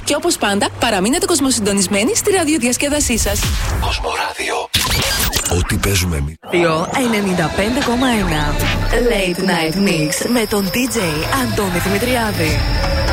Και όπως πάντα, παραμείνετε κοσμοσυντονισμένοι στη ραδιοδιασκέδασή σας. Κοσμοράδιο. Ό,τι παίζουμε εμείς. 95,1 Late Night Mix με τον DJ Αντώνη Δημητριάδη.